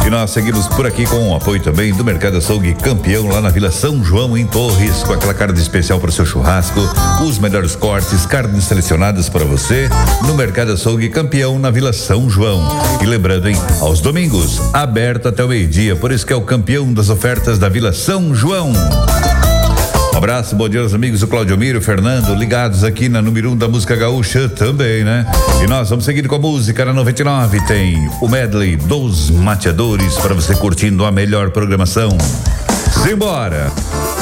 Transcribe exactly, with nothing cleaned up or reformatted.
E nós seguimos por aqui com o apoio também do Mercado Açougue Campeão, lá na Vila São João, em Torres, com aquela carne especial para o seu churrasco, os melhores cortes, carnes selecionadas para você, no Mercado Açougue Campeão, na Vila São João. E lembrando, hein, aos domingos, aberto até o meio-dia, por isso que é o campeão das ofertas da Vila São João. Um abraço, bom dia aos amigos do Claudio Miro, Fernando, ligados aqui na número um da música gaúcha também, né? E nós vamos seguir com a música na noventa e nove, tem o medley dos mateadores para você curtindo a melhor programação. Simbora!